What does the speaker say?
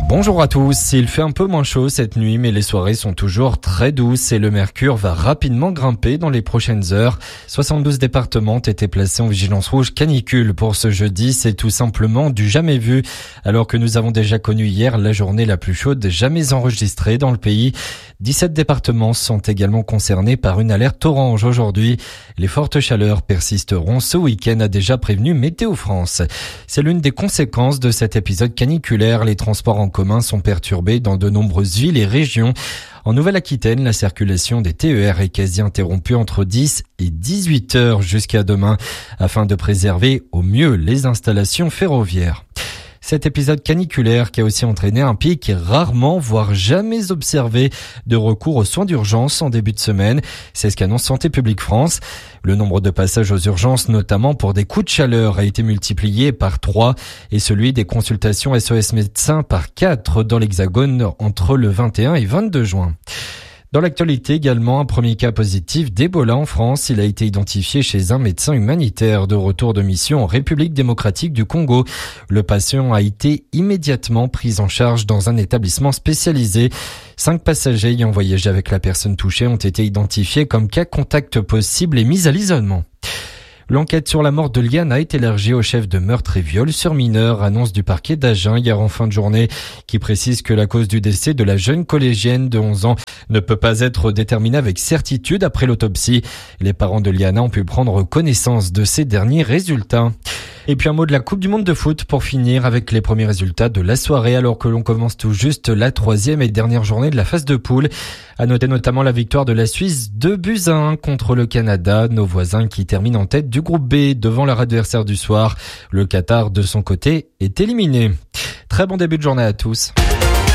Bonjour à tous, il fait un peu moins chaud cette nuit mais les soirées sont toujours très douces et le mercure va rapidement grimper dans les prochaines heures. 72 départements ont été placés en vigilance rouge canicule pour ce jeudi, c'est tout simplement du jamais vu. Alors que nous avons déjà connu hier la journée la plus chaude jamais enregistrée dans le pays. 17 départements sont également concernés par une alerte orange aujourd'hui. Les fortes chaleurs persisteront ce week-end, a déjà prévenu Météo France. C'est l'une des conséquences de cet épisode caniculaire. Les transports en commun sont perturbés dans de nombreuses villes et régions. En Nouvelle-Aquitaine, la circulation des TER est quasi interrompue entre 10 et 18 heures jusqu'à demain, afin de préserver au mieux les installations ferroviaires. Cet épisode caniculaire qui a aussi entraîné un pic rarement, voire jamais observé de recours aux soins d'urgence en début de semaine. C'est ce qu'annonce Santé publique France. Le nombre de passages aux urgences, notamment pour des coups de chaleur, a été multiplié par 3 et celui des consultations SOS médecins par 4 dans l'Hexagone entre le 21 et 22 juin. Dans l'actualité également, un premier cas positif d'Ebola en France. Il a été identifié chez un médecin humanitaire de retour de mission en République démocratique du Congo. Le patient a été immédiatement pris en charge dans un établissement spécialisé. 5 passagers ayant voyagé avec la personne touchée ont été identifiés comme cas contact possible et mis à l'isolement. L'enquête sur la mort de Liana est élargie au chef de meurtre et viol sur mineur, annonce du parquet d'Agen hier en fin de journée, qui précise que la cause du décès de la jeune collégienne de 11 ans ne peut pas être déterminée avec certitude après l'autopsie. Les parents de Liana ont pu prendre connaissance de ces derniers résultats. Et puis un mot de la Coupe du Monde de foot pour finir avec les premiers résultats de la soirée alors que l'on commence tout juste la 3e et dernière journée de la phase de poule. À noter notamment la victoire de la Suisse 2-1 contre le Canada, nos voisins qui terminent en tête du groupe B devant leur adversaire du soir. Le Qatar de son côté est éliminé. Très bon début de journée à tous.